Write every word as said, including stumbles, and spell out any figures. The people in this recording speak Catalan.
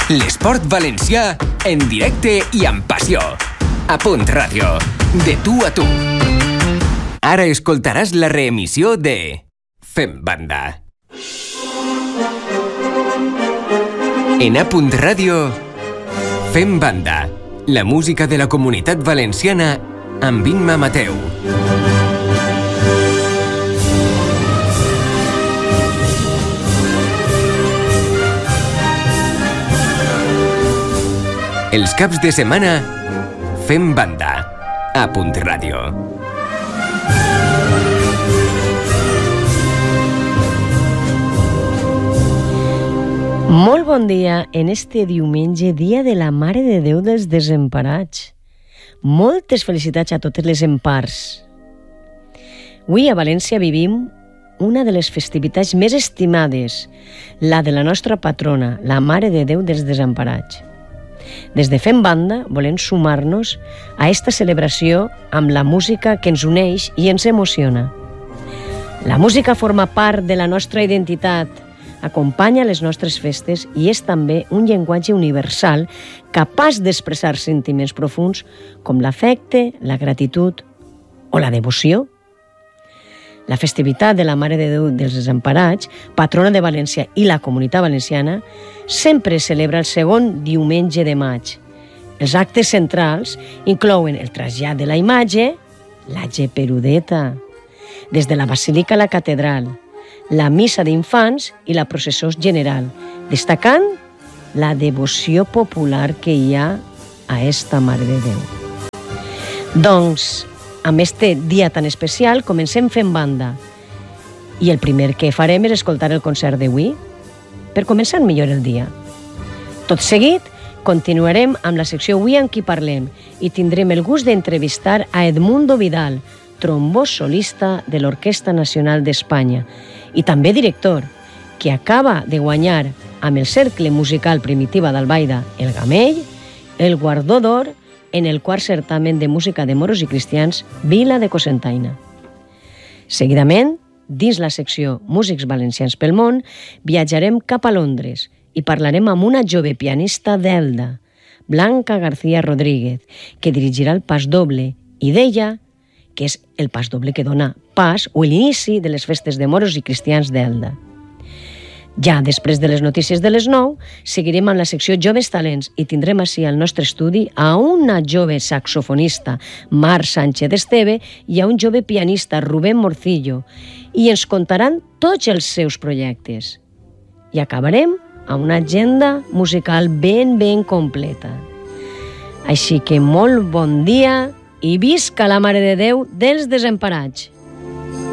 L'esport valencià en directe i amb passió. A Punt Ràdio, de tu a tu. Ara escoltaràs la reemissió de Fem Banda. En A Punt Ràdio, Fem Banda, la música de la comunitat valenciana amb Imma Mateu. Els caps de setmana, Fem Banda, a Punt Ràdio. Molt bon dia en este diumenge, dia de la Mare de Déu dels Desemparats. Moltes felicitats a totes les empars. Avui a València vivim una de les festivitats més estimades, la de la nostra patrona, la Mare de Déu dels Desemparats. Des de Fem Banda volem sumar-nos a esta celebració amb la música que ens uneix i ens emociona. La música forma part de la nostra identitat, acompanya les nostres festes i és també un llenguatge universal capaç d'expressar sentiments profuns com l'afecte, la gratitud o la devoció. La festivitat de la Mare de Déu dels Desemparats, patrona de València i la Comunitat Valenciana, sempre es celebra el segon diumenge de maig. Els actes centrals inclouen el trasllat de la imatge, la geperudeta, des de la Basílica a la Catedral, la missa d'infants i la processó general, destacant la devoció popular que hi ha a esta Mare de Déu. Doncs, amb este dia tan especial, comencem Fem Banda. I el primer que farem és escoltar el concert d'avui, per començar millor el dia. Tot seguit, continuarem amb la secció Avui amb qui parlem i tindrem el gust d'entrevistar a Edmundo Vidal, trombó solista de l'Orquestra Nacional d'Espanya i també director, que acaba de guanyar amb el Cercle Musical Primitiva d'Albaida, el Gamell, el Guardó d'Or en el quart certamen de música de moros i cristians Vila de Cocentaina. Seguidament, dins la secció Músics Valencians pel Món, viatjarem cap a Londres i parlarem amb una jove pianista d'Elda, Blanca García Rodríguez, que dirigirà el pas doble i d'ella, que és el pas doble que dona pas o l'inici de les festes de moros i cristians d'Elda. Ja després de les notícies de les nou, seguirem amb la secció Joves Talents i tindrem així al nostre estudi a una jove saxofonista, Mar Sánchez Esteve, i a un jove pianista, Rubén Morcillo, i ens contaran tots els seus projectes. I acabarem amb una agenda musical ben, ben completa. Així que molt bon dia i visca la Mare de Déu dels Desemparats!